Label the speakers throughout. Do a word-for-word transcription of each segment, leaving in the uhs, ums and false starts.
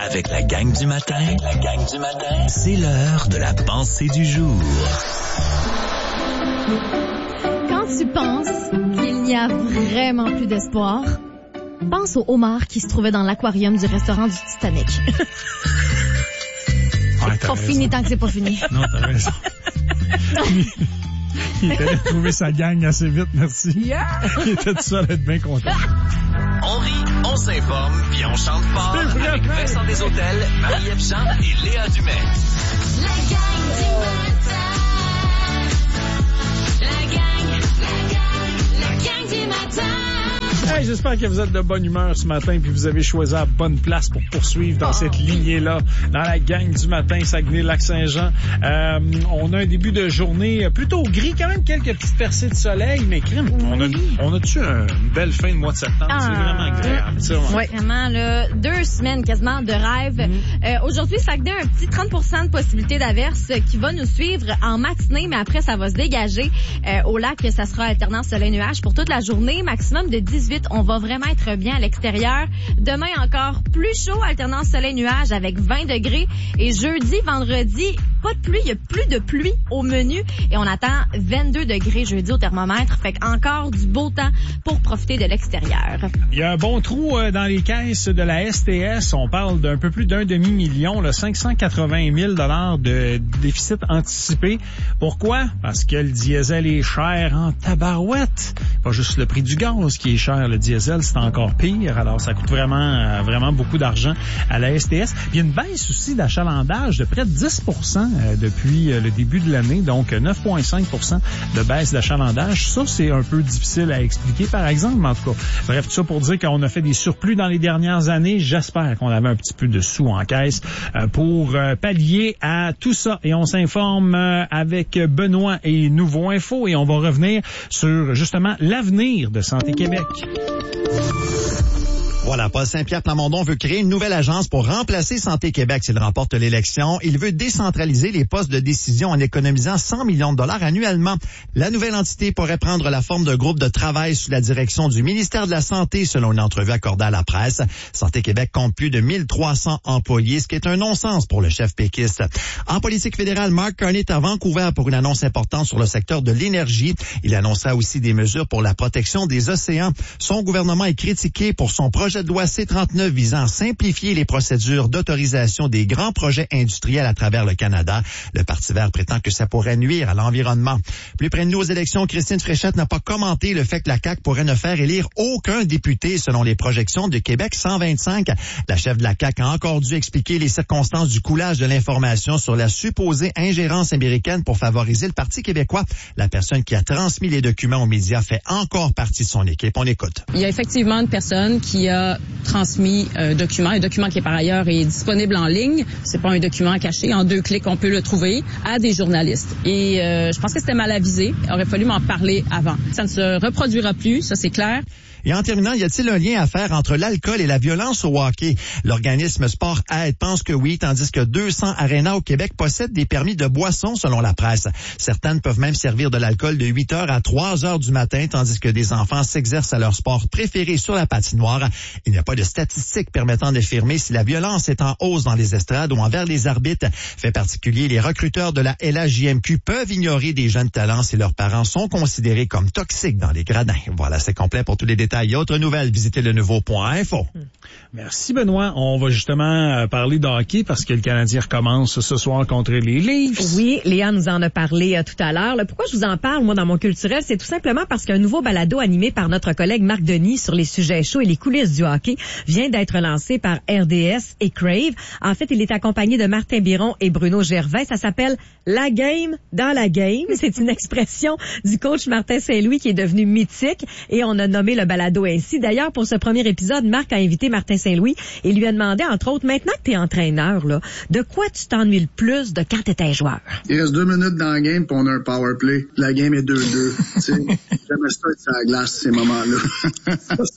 Speaker 1: Avec la gang du matin, la gang du matin, c'est l'heure de la pensée du jour.
Speaker 2: Quand tu penses qu'il n'y a vraiment plus d'espoir, pense au homard qui se trouvait dans l'aquarium du restaurant du Titanic.
Speaker 3: Ouais,
Speaker 2: c'est pas raison. Fini tant que c'est pas fini.
Speaker 3: Non, t'as raison. Il était allé trouver sa gang assez vite, merci. Yeah. Il était tout seul à être bien content.
Speaker 1: On rit, on s'informe, puis on chante fort avec Vincent Desautels, Marie-Ève Jean et Léa Dumais.
Speaker 4: La gang du matin. La gang, la gang, la gang du matin.
Speaker 3: Hey, j'espère que vous êtes de bonne humeur ce matin puis vous avez choisi la bonne place pour poursuivre dans oh. cette lignée-là, dans la gang du matin, Saguenay-Lac-Saint-Jean. Euh, on a un début de journée plutôt gris, quand même quelques petites percées de soleil, mais crime, oui. on a on a-tu une belle fin de mois de septembre? Ah. C'est vraiment agréable.
Speaker 2: Oui, vraiment, là, deux semaines quasiment de rêve. Mm. Euh, aujourd'hui, Saguenay a un petit trente pour cent de possibilité d'averse qui va nous suivre en matinée, mais après, ça va se dégager. Euh, au lac, ça sera alternance soleil-nuage pour toute la journée, maximum de dix-huit. On va vraiment être bien à l'extérieur. Demain, encore plus chaud, alternance soleil-nuage avec vingt degrés. Et jeudi, vendredi, pas de pluie. Il y a plus de pluie au menu. Et on attend vingt-deux degrés jeudi au thermomètre. Fait qu'encore du beau temps pour profiter de l'extérieur.
Speaker 3: Il y a un bon trou dans les caisses de la S T S. On parle d'un peu plus d'un demi-million, là, cinq cent quatre-vingt mille dollars de déficit anticipé. Pourquoi? Parce que le diesel est cher en tabarouette. Pas juste le prix du gaz qui est cher. Le diesel, c'est encore pire. Alors, ça coûte vraiment, vraiment beaucoup d'argent à la S T S. Il y a une baisse aussi d'achalandage de près de dix pour cent depuis le début de l'année. Donc, neuf virgule cinq pour cent de baisse d'achalandage. Ça, c'est un peu difficile à expliquer, par exemple. Mais en tout cas, bref, tout ça pour dire qu'on a fait des surplus dans les dernières années. J'espère qu'on avait un petit peu de sous en caisse pour pallier à tout ça. Et on s'informe avec Benoît et Nouveau Info. Et on va revenir sur, justement, l'avenir de Santé Québec.
Speaker 5: Voilà, Paul Saint-Pierre Plamondon veut créer une nouvelle agence pour remplacer Santé Québec s'il remporte l'élection. Il veut décentraliser les postes de décision en économisant cent millions de dollars annuellement. La nouvelle entité pourrait prendre la forme d'un groupe de travail sous la direction du ministère de la Santé, selon une entrevue accordée à la presse. Santé Québec compte plus de mille trois cents employés, ce qui est un non-sens pour le chef péquiste. En politique fédérale, Mark Carney est à Vancouver pour une annonce importante sur le secteur de l'énergie. Il annonça aussi des mesures pour la protection des océans. Son gouvernement est critiqué pour son projet de loi C trente-neuf visant à simplifier les procédures d'autorisation des grands projets industriels à travers le Canada. Le Parti vert prétend que ça pourrait nuire à l'environnement. Plus près de nous aux élections, Christine Fréchette n'a pas commenté le fait que la C A Q pourrait ne faire élire aucun député selon les projections de Québec cent vingt-cinq. La chef de la C A Q a encore dû expliquer les circonstances du coulage de l'information sur la supposée ingérence américaine pour favoriser le Parti québécois. La personne qui a transmis les documents aux médias fait encore partie de son équipe. On écoute.
Speaker 6: Il y a effectivement une personne qui a transmis un document, un document qui est par ailleurs est disponible en ligne. C'est pas un document caché. En deux clics, on peut le trouver à des journalistes. Et euh, je pense que c'était mal avisé. Il aurait fallu m'en parler avant. Ça ne se reproduira plus, ça c'est clair.
Speaker 5: Et en terminant, y a-t-il un lien à faire entre l'alcool et la violence au hockey? L'organisme Sport Aide pense que oui, tandis que deux cents arénas au Québec possèdent des permis de boisson selon la presse. Certaines peuvent même servir de l'alcool de huit heures à trois heures du matin, tandis que des enfants s'exercent à leur sport préféré sur la patinoire. Il n'y a pas de statistiques permettant d'affirmer si la violence est en hausse dans les estrades ou envers les arbitres. Fait particulier, les recruteurs de la L A J M Q peuvent ignorer des jeunes talents si leurs parents sont considérés comme toxiques dans les gradins. Voilà, c'est complet pour tous les détails. Et autres nouvelles, visitez le nouveau point info.
Speaker 3: Merci Benoît. On va justement parler de hockey parce que le Canadien recommence ce soir contre les Leafs.
Speaker 7: Oui, Léa nous en a parlé euh, tout à l'heure. Là, pourquoi je vous en parle, moi, dans mon culturel? C'est tout simplement parce qu'un nouveau balado animé par notre collègue Marc Denis sur les sujets chauds et les coulisses du hockey vient d'être lancé par R D S et Crave. En fait, il est accompagné de Martin Biron et Bruno Gervais. Ça s'appelle « La game dans la game ». C'est une expression du coach Martin Saint-Louis qui est devenu mythique et on a nommé le balado ainsi. D'ailleurs, pour ce premier épisode, Marc a invité Martin Saint-Louis et lui a demandé, entre autres, maintenant que tu es entraîneur, là, de quoi tu t'ennuies le plus de quand tu étais joueur?
Speaker 8: Il reste deux minutes dans la game puis on a un power play. La game est deux deux. J'aimais ça être sur la glace, ces moments-là.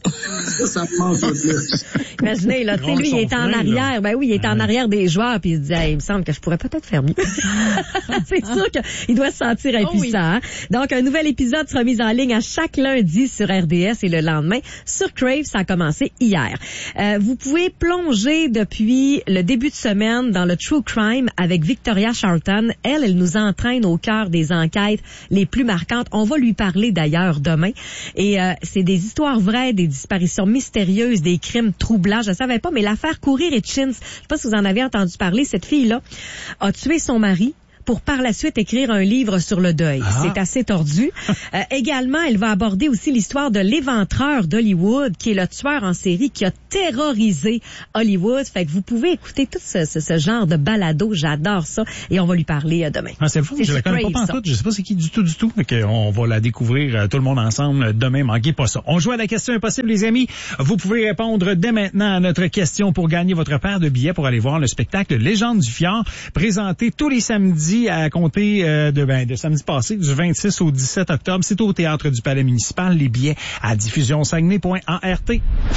Speaker 8: ça, ça me manque le plus.
Speaker 7: Imaginez, là, tu sais, lui, il est en arrière. Ben oui, il est en arrière des joueurs puis il se dit, hey, il me semble que je pourrais peut-être faire mieux. C'est sûr qu'il doit se sentir impuissant. Oh oui. Donc, un nouvel épisode sera mis en ligne à chaque lundi sur R D S et le lendemain. Sur Crave, ça a commencé hier. Euh, vous pouvez plonger depuis le début de semaine dans le True Crime avec Victoria Charlton. Elle, elle nous entraîne au cœur des enquêtes les plus marquantes. On va lui parler d'ailleurs demain. Et euh, c'est des histoires vraies, des disparitions mystérieuses, des crimes troublants. Je ne savais pas, mais l'affaire Courir et Chins, je ne sais pas si vous en avez entendu parler, cette fille-là a tué son mari pour par la suite écrire un livre sur le deuil. Ah. C'est assez tordu. euh, également, elle va aborder aussi l'histoire de l'éventreur d'Hollywood, qui est le tueur en série qui a terrorisé Hollywood. Fait que vous pouvez écouter tout ce, ce, ce genre de balado. J'adore ça. Et on va lui parler euh, demain.
Speaker 3: Ah, c'est fou. Je la connais pas pantoute. Je sais pas c'est qui du tout, du tout. Fait que on va la découvrir euh, tout le monde ensemble demain. Manquez pas ça. On joue à la question impossible, les amis. Vous pouvez répondre dès maintenant à notre question pour gagner votre paire de billets pour aller voir le spectacle Légende du Fjord, présenté tous les samedis à compter euh, de, ben, de samedi passé, du vingt-six au dix-sept octobre. C'est au Théâtre du Palais municipal. Les billets à diffusion saguenay point a r t.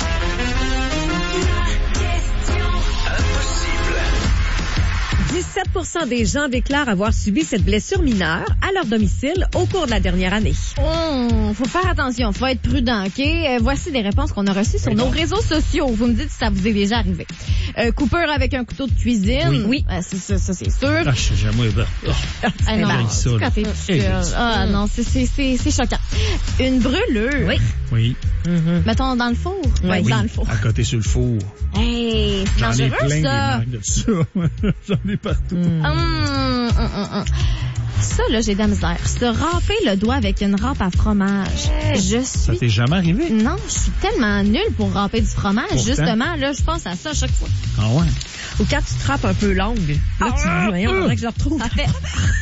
Speaker 7: dix-sept pour cent des gens déclarent avoir subi cette blessure mineure à leur domicile au cours de la dernière année.
Speaker 2: Oh, faut faire attention, faut être prudent, OK? Euh, voici des réponses qu'on a reçues sur oui, nos réseaux sociaux. Vous me dites si ça vous est déjà arrivé. Euh, coupure avec un couteau de cuisine.
Speaker 7: Oui.
Speaker 2: oui. Euh, c'est, ça, ça, c'est sûr.
Speaker 3: Ah, je sais jamais. Ben, oh.
Speaker 2: Ah non,
Speaker 3: ça,
Speaker 2: quand t'es tout seul. Ah non, c'est, c'est, c'est, c'est choquant. Une brûlure.
Speaker 7: Oui.
Speaker 3: Oui.
Speaker 2: Mm-hmm. Mettons dans le four.
Speaker 7: Oui.
Speaker 2: Ouais,
Speaker 3: oui.
Speaker 2: Dans le four.
Speaker 3: À côté sur le four.
Speaker 2: Hey, c'est
Speaker 3: J'en ai
Speaker 2: dangereux,
Speaker 3: plein
Speaker 2: ça.
Speaker 3: des marques de ça. J'en ai partout.
Speaker 2: Mm. Hum, hum, hum, hum. Ça, là, j'ai de la misère. Se râper le doigt avec une râpe à fromage. Je suis...
Speaker 3: Ça t'est jamais arrivé?
Speaker 2: Non, je suis tellement nulle pour râper du fromage.
Speaker 3: Pourtant.
Speaker 2: Justement, là, je pense à ça à chaque fois.
Speaker 3: Ah ouais?
Speaker 7: Ou quand tu te frappes un peu longue. Là, tu te dis, voyons, on dirait que je le retrouve.
Speaker 2: Ça fait...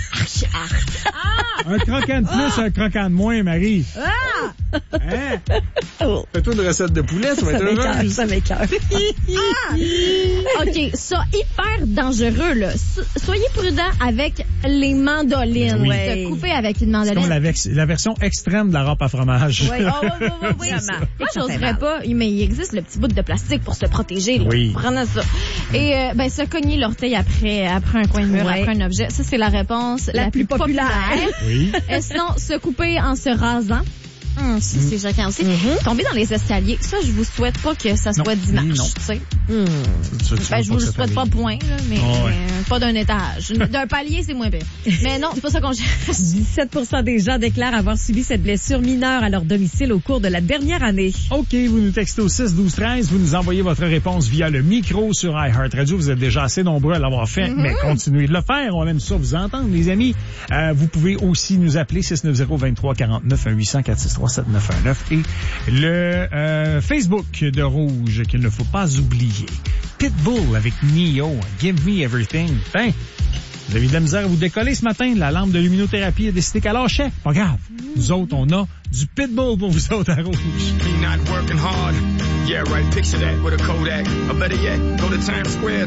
Speaker 3: Un croquant de plus, un croquant de moins, Marie.
Speaker 2: Ah!
Speaker 3: Hein?
Speaker 7: Oh.
Speaker 3: Fais-toi une recette de poulet, ça va
Speaker 7: Ça
Speaker 3: être
Speaker 7: m'écoeure,
Speaker 3: heureux.
Speaker 7: ça m'écoeure.
Speaker 2: Ah! OK, ça, hyper dangereux, là. So- soyez prudents avec les mandolines.
Speaker 3: Oui.
Speaker 2: Se couper avec une mandoline.
Speaker 3: C'est comme la, vex- la version extrême de la râpe à fromage.
Speaker 2: Oui, oh, oui, oui, oui, oui.
Speaker 7: Vraiment.
Speaker 2: Moi,
Speaker 7: Ça fait
Speaker 2: j'oserais
Speaker 7: mal.
Speaker 2: pas, mais il existe le petit bout de plastique pour se protéger. Là.
Speaker 3: Oui.
Speaker 2: Prenez ça. Et euh, ben, se cogner l'orteil après, après un coin de mur,
Speaker 7: Ouais.
Speaker 2: après un objet, ça, c'est la réponse la,
Speaker 7: La plus populaire.
Speaker 3: Oui.
Speaker 2: Et sinon, se couper en se rasant. Hum, si, c'est choquant aussi.
Speaker 7: Mm-hmm.
Speaker 2: Tomber dans les escaliers, ça, je vous souhaite pas que ça soit
Speaker 3: Non.
Speaker 2: dimanche,
Speaker 3: Non.
Speaker 2: tu sais.
Speaker 7: Hmm.
Speaker 3: Ça, tu
Speaker 2: Ben,
Speaker 3: veux
Speaker 2: je
Speaker 3: pas
Speaker 2: vous
Speaker 3: que
Speaker 2: le
Speaker 3: ça
Speaker 2: souhaite pas
Speaker 3: t'arrive.
Speaker 2: point, là, mais
Speaker 3: Oh, ouais.
Speaker 2: euh, pas d'un étage. D'un palier, c'est moins pire. Mais non, c'est pas ça qu'on cherche.
Speaker 7: dix-sept pour cent des gens déclarent avoir subi cette blessure mineure à leur domicile au cours de la dernière année.
Speaker 3: OK, vous nous textez au six douze treize, vous nous envoyez votre réponse via le micro sur iHeartRadio. Vous êtes déjà assez nombreux à l'avoir fait,
Speaker 2: Mm-hmm.
Speaker 3: mais continuez de le faire. On aime ça vous entendre, les amis. Euh, vous pouvez aussi nous appeler six neuf zéro, vingt-trois quarante-neuf, un huit cents, quatre six trois, sept neuf un neuf et le euh, Facebook de Rouge qu'il ne faut pas oublier. Pitbull avec Neo, Give Me Everything. Ben, vous avez de la misère à vous décoller ce matin. La lampe de luminothérapie a décidé qu'elle lâchait. Pas grave. Nous autres, on a du Pitbull pour vous autres à Rouge.
Speaker 9: Me not working hard. Yeah, right. Picture that with a Kodak. Or better yet, go to Times Square.